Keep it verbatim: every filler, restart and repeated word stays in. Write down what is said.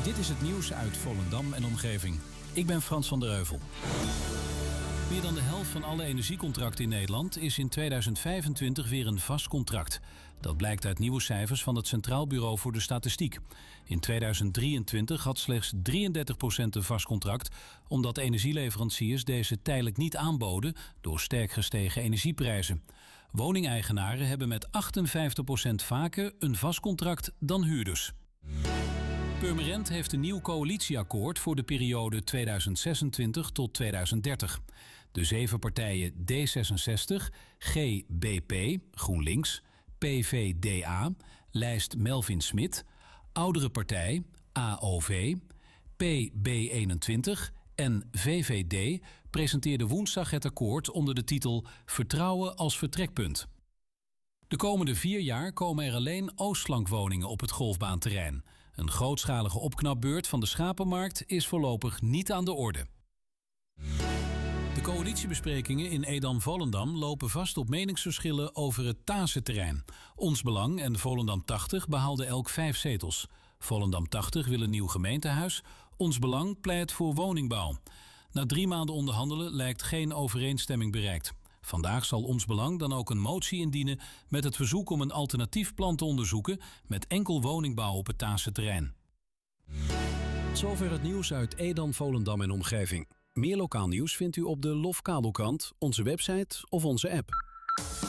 Dit is het nieuws uit Volendam en omgeving. Ik ben Frans van der Heuvel. Meer dan de helft van alle energiecontracten in Nederland is in tweeduizend vijfentwintig weer een vast contract. Dat blijkt uit nieuwe cijfers van het Centraal Bureau voor de Statistiek. In tweeduizend drieëntwintig had slechts drieëndertig procent een vast contract, omdat energieleveranciers deze tijdelijk niet aanboden door sterk gestegen energieprijzen. Woningeigenaren hebben met achtenvijftig procent vaker een vast contract dan huurders. Purmerend heeft een nieuw coalitieakkoord voor de periode tweeduizend zesentwintig tot tweeduizend dertig. De zeven partijen D zesenzestig, G B P, GroenLinks, P V D A, lijst Melvin Smit, Oudere Partij, A O V, P B eenentwintig en V V D presenteerden woensdag het akkoord onder de titel Vertrouwen als vertrekpunt. De komende vier jaar komen er alleen oostflankwoningen op het golfbaanterrein. Een grootschalige opknapbeurt van de schapenmarkt is voorlopig niet aan de orde. De coalitiebesprekingen in Edam-Volendam lopen vast op meningsverschillen over het Tazenterrein. Ons Belang en Volendam tachtig behaalden elk vijf zetels. Volendam tachtig wil een nieuw gemeentehuis. Ons Belang pleit voor woningbouw. Na drie maanden onderhandelen lijkt geen overeenstemming bereikt. Vandaag zal Ons Belang dan ook een motie indienen met het verzoek om een alternatief plan te onderzoeken met enkel woningbouw op het Tazenterrein. Zover het nieuws uit Edam, Volendam en omgeving. Meer lokaal nieuws vindt u op de Lof Kabelkrant, onze website of onze app.